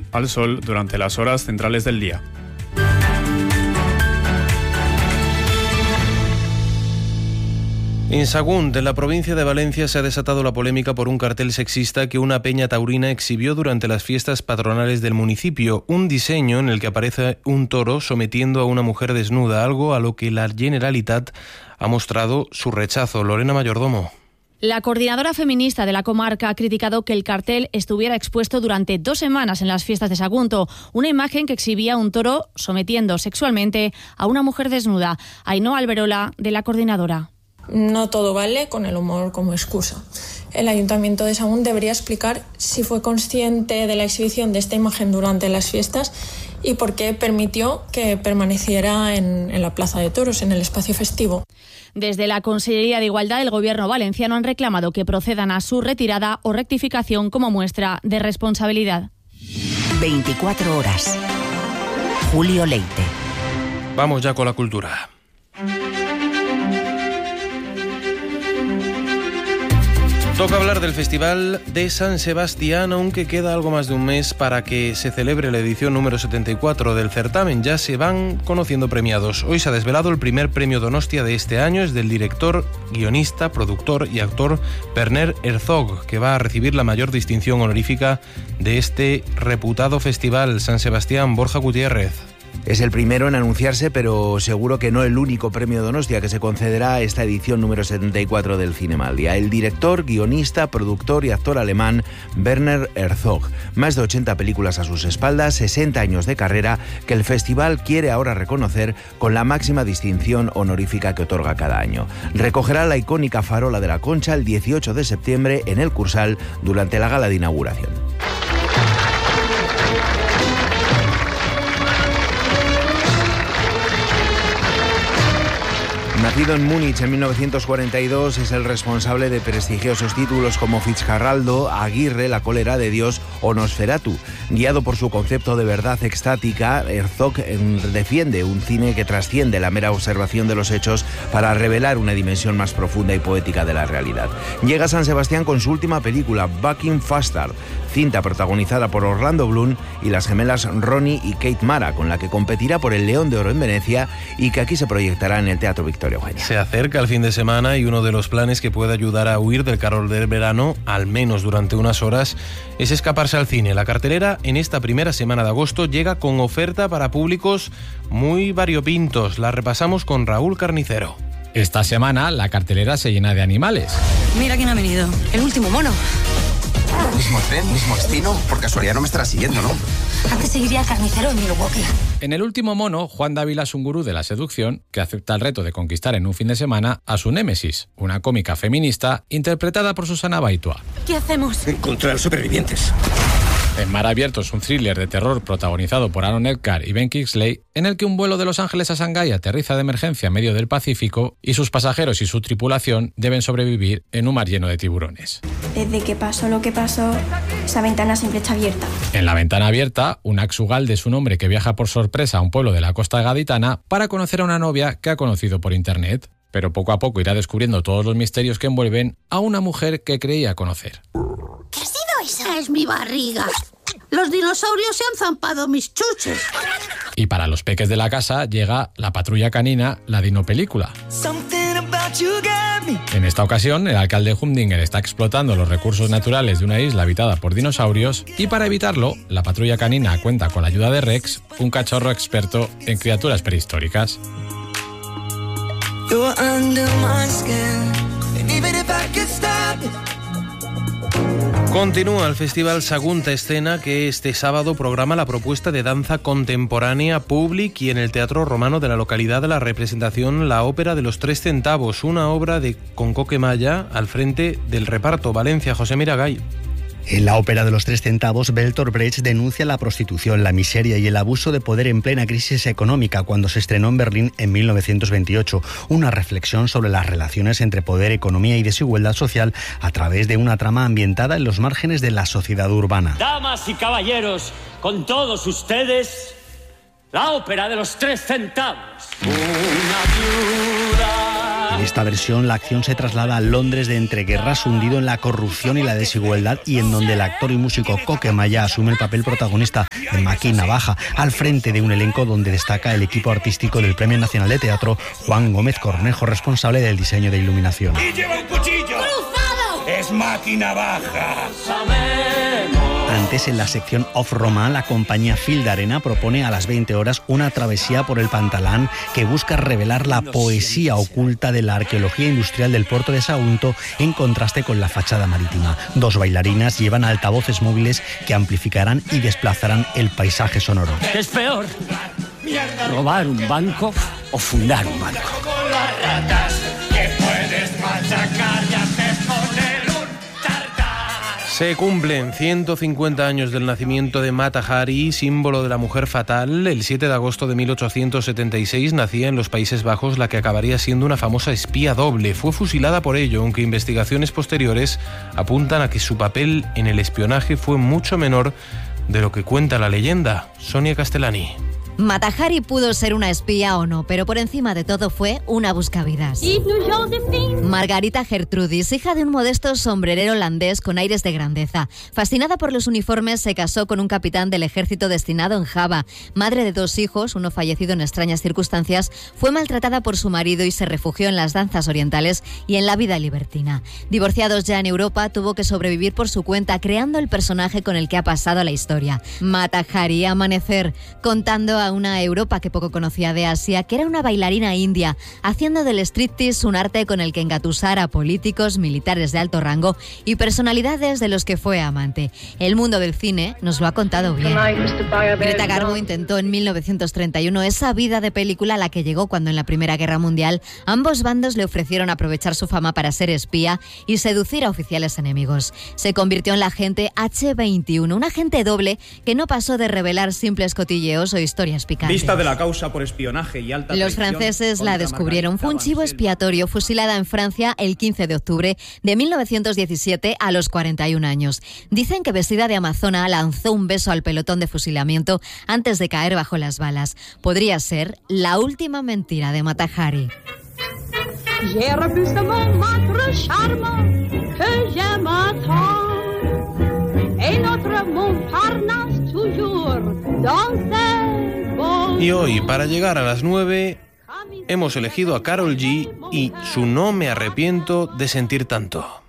al sol durante las horas centrales del día. En Sagunt, en la provincia de Valencia, se ha desatado la polémica por un cartel sexista que una peña taurina exhibió durante las fiestas patronales del municipio. Un diseño en el que aparece un toro sometiendo a una mujer desnuda, algo a lo que la Generalitat ha mostrado su rechazo. Lorena Mayordomo. La coordinadora feminista de la comarca ha criticado que el cartel estuviera expuesto durante 2 semanas en las fiestas de Sagunto, una imagen que exhibía un toro sometiendo sexualmente a una mujer desnuda. Ainhoa Alberola, de la coordinadora. No todo vale con el humor como excusa. El Ayuntamiento de Sagunt debería explicar si fue consciente de la exhibición de esta imagen durante las fiestas y por qué permitió que permaneciera en la Plaza de Toros, en el espacio festivo. Desde la Consellería de Igualdad del Gobierno valenciano han reclamado que procedan a su retirada o rectificación como muestra de responsabilidad. 24 horas. Julio Leite. Vamos ya con la cultura. Toca hablar del Festival de San Sebastián, aunque queda algo más de un mes para que se celebre la edición número 74 del certamen. Ya se van conociendo premiados. Hoy se ha desvelado el primer premio Donostia de este año. Es del director, guionista, productor y actor Werner Herzog, que va a recibir la mayor distinción honorífica de este reputado festival. San Sebastián, Borja Gutiérrez. Es el primero en anunciarse, pero seguro que no el único premio Donostia que se concederá a esta edición número 74 del Cinemaldia. El director, guionista, productor y actor alemán Werner Herzog. Más de 80 películas a sus espaldas, 60 años de carrera que el festival quiere ahora reconocer con la máxima distinción honorífica que otorga cada año. Recogerá la icónica farola de la Concha el 18 de septiembre en el Cursal durante la gala de inauguración. Nacido en Múnich en 1942, es el responsable de prestigiosos títulos como Fitzcarraldo, Aguirre, La cólera de Dios o Nosferatu. Guiado por su concepto de verdad extática, Herzog defiende un cine que trasciende la mera observación de los hechos para revelar una dimensión más profunda y poética de la realidad. Llega a San Sebastián con su última película, Bucking Faster, cinta protagonizada por Orlando Bloom y las gemelas Ronnie y Kate Mara, con la que competirá por el León de Oro en Venecia y que aquí se proyectará en el Teatro Victoria Eugenia. Se acerca el fin de semana y uno de los planes que puede ayudar a huir del calor del verano, al menos durante unas horas, es escaparse al cine. La cartelera en esta primera semana de agosto llega con oferta para públicos muy variopintos. La repasamos con Raúl Carnicero. Esta semana la cartelera se llena de animales. Mira quién ha venido, el último mono. Mismo tren, mismo destino. Por casualidad no me estará siguiendo, ¿no? Antes seguiría al carnicero en Milwaukee. En el último mono, Juan Dávila es un gurú de la seducción que acepta el reto de conquistar en un fin de semana a su némesis, una cómica feminista interpretada por Susana Baitua. ¿Qué hacemos? Encontrar supervivientes. En Mar Abierto es un thriller de terror protagonizado por Aaron Eckhart y Ben Kingsley, en el que un vuelo de Los Ángeles a Shanghái aterriza de emergencia en medio del Pacífico y sus pasajeros y su tripulación deben sobrevivir en un mar lleno de tiburones. Desde que pasó lo que pasó, esa ventana siempre está abierta. En La ventana abierta, Unax Ugalde es un hombre que viaja por sorpresa a un pueblo de la costa gaditana para conocer a una novia que ha conocido por internet. Pero poco a poco irá descubriendo todos los misterios que envuelven a una mujer que creía conocer. ¿Qué ha sido eso? Es mi barriga. Los dinosaurios se han zampado mis chuches. Y para los peques de la casa llega La patrulla canina, la dinopelícula. En esta ocasión, el alcalde Humdinger está explotando los recursos naturales de una isla habitada por dinosaurios y para evitarlo, la patrulla canina cuenta con la ayuda de Rex, un cachorro experto en criaturas prehistóricas. Continúa el Festival Sagunta Escena, que este sábado programa la propuesta de danza contemporánea Public y en el Teatro Romano de la localidad de la representación La ópera de los 3 centavos, una obra de Concoque Maya al frente del reparto. Valencia, José Miragay. En la ópera de los 3 centavos, Bertolt Brecht denuncia la prostitución, la miseria y el abuso de poder en plena crisis económica cuando se estrenó en Berlín en 1928. Una reflexión sobre las relaciones entre poder, economía y desigualdad social a través de una trama ambientada en los márgenes de la sociedad urbana. Damas y caballeros, con todos ustedes, la ópera de los 3 centavos. Una viuda En esta versión, la acción se traslada a Londres de entreguerras, hundido en la corrupción y la desigualdad, y en donde el actor y músico Coque Maya asume el papel protagonista de Maki Navaja, al frente de un elenco donde destaca el equipo artístico del Premio Nacional de Teatro, Juan Gómez Cornejo, responsable del diseño de iluminación. ¡Y lleva un cuchillo! ¡Cruzado! ¡Es Maki Navaja! Antes, en la sección Off-Roma, la compañía Fil de Arena propone a las 20 horas una travesía por el Pantalán que busca revelar la poesía oculta de la arqueología industrial del puerto de Sagunto en contraste con la fachada marítima. 2 bailarinas llevan altavoces móviles que amplificarán y desplazarán el paisaje sonoro. ¿Qué es peor? ¿Robar un banco o fundar un banco? Se cumplen 150 años del nacimiento de Mata Hari, símbolo de la mujer fatal. El 7 de agosto de 1876 nacía en los Países Bajos la que acabaría siendo una famosa espía doble. Fue fusilada por ello, aunque investigaciones posteriores apuntan a que su papel en el espionaje fue mucho menor de lo que cuenta la leyenda. Sonia Castellani. Mata Hari pudo ser una espía o no, pero por encima de todo fue una buscavidas. Margarita Gertrudis, hija de un modesto sombrerero holandés con aires de grandeza. Fascinada por los uniformes, se casó con un capitán del ejército destinado en Java. Madre de 2 hijos, uno fallecido en extrañas circunstancias, fue maltratada por su marido y se refugió en las danzas orientales y en la vida libertina. Divorciados ya en Europa, tuvo que sobrevivir por su cuenta, creando el personaje con el que ha pasado a la historia. Mata Hari, Amanecer, contando a una Europa que poco conocía de Asia, que era una bailarina india, haciendo del striptease un arte con el que engatusar a políticos, militares de alto rango y personalidades de los que fue amante. El mundo del cine nos lo ha contado bien. Greta Garbo intentó en 1931 esa vida de película a la que llegó cuando en la Primera Guerra Mundial ambos bandos le ofrecieron aprovechar su fama para ser espía y seducir a oficiales enemigos. Se convirtió en la agente H21, un agente doble que no pasó de revelar simples cotilleos o historias picantes. Vista de la causa por espionaje y alta Los franceses la descubrieron. Fue un chivo expiatorio, fusilada en Francia el 15 de octubre de 1917 a los 41 años. Dicen que vestida de amazona lanzó un beso al pelotón de fusilamiento antes de caer bajo las balas. Podría ser la última mentira de Mata Hari. Y hoy, para llegar a las 9, hemos elegido a Karol G y su No me arrepiento de sentir tanto.